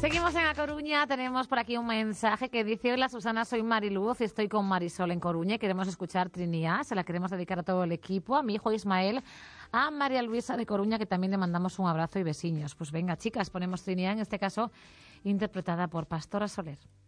Seguimos en A Coruña, tenemos por aquí un mensaje que dice: hola Susana, soy Mariluz y estoy con Marisol en Coruña y queremos escuchar Trinidad, se la queremos dedicar a todo el equipo, a mi hijo Ismael, a María Luisa de Coruña, que también le mandamos un abrazo y besiños. Pues venga chicas, ponemos Trinidad, en este caso interpretada por Pastora Soler.